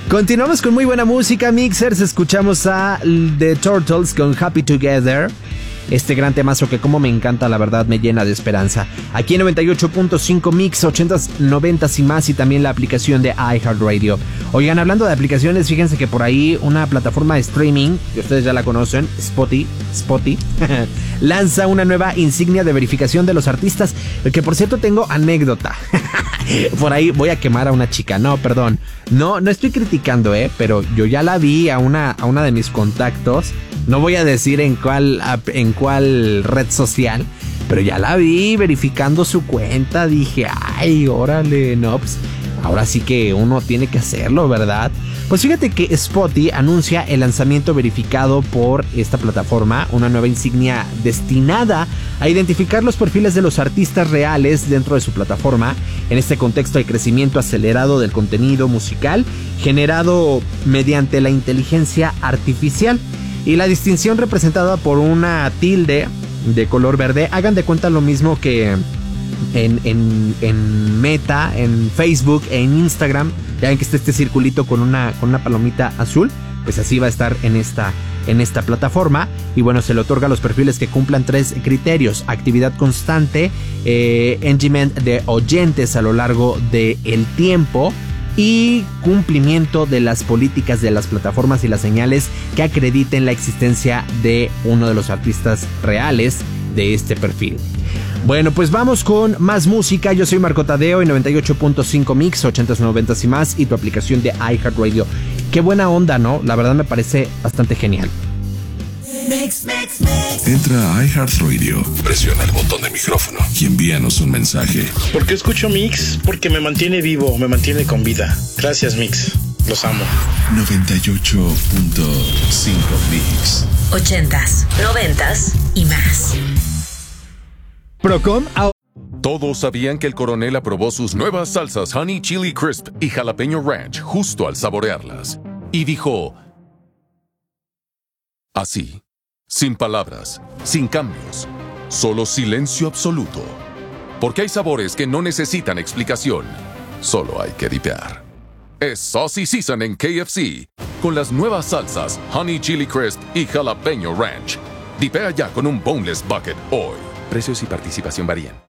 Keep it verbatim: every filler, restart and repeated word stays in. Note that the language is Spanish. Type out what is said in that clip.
Continuamos con muy buena música, Mixers. Escuchamos a The Turtles con Happy Together. Este gran temazo que como me encanta, la verdad me llena de esperanza. Aquí en noventa y ocho punto cinco Mix, ochentas, noventas y más, y también la aplicación de iHeartRadio. Oigan, hablando de aplicaciones, fíjense que por ahí una plataforma de streaming, que ustedes ya la conocen, Spotify, Spotify lanza una nueva insignia de verificación de los artistas, que por cierto tengo anécdota. Por ahí voy a quemar a una chica, no, perdón. No, no estoy criticando, eh, pero yo ya la vi a una, a una de mis contactos. No voy a decir en cuál, en cuál red social, pero ya la vi verificando su cuenta. Dije, ay, órale, no, pues ahora sí que uno tiene que hacerlo, ¿verdad? Pues fíjate que Spotify anuncia el lanzamiento verificado por esta plataforma, una nueva insignia destinada a identificar los perfiles de los artistas reales dentro de su plataforma, en este contexto de crecimiento acelerado del contenido musical generado mediante la inteligencia artificial. Y la distinción representada por una tilde de color verde, hagan de cuenta lo mismo que en, en, en Meta, en Facebook, en Instagram. Ya ven que está este circulito con una, con una palomita azul, pues así va a estar en esta, en esta plataforma. Y bueno, se le otorga a los perfiles que cumplan tres criterios: actividad constante, eh, engagement de oyentes a lo largo del tiempo, y cumplimiento de las políticas de las plataformas y las señales que acrediten la existencia de uno de los artistas reales de este perfil. Bueno, pues vamos con más música. Yo soy Marco Tadeo en noventa y ocho punto cinco Mix, ochentas, noventas y más, y tu aplicación de iHeartRadio. Qué buena onda, ¿no? La verdad me parece bastante genial. Mix, mix, mix. Entra a iHeartRadio, presiona el botón de micrófono y envíanos un mensaje. ¿Por qué escucho Mix? Porque me mantiene vivo, me mantiene con vida. Gracias, Mix. Los amo. noventa y ocho punto cinco Mix. Ochentas, noventas y más. Procom. Todos sabían que el coronel aprobó sus nuevas salsas Honey Chili Crisp y Jalapeño Ranch justo al saborearlas. Y dijo así, sin palabras, sin cambios, solo silencio absoluto. Porque hay sabores que no necesitan explicación, solo hay que dipear. Es Saucy Season en K F C, con las nuevas salsas Honey Chili Crisp y Jalapeño Ranch. Dipea ya con un Boneless Bucket hoy. Precios y participación varían.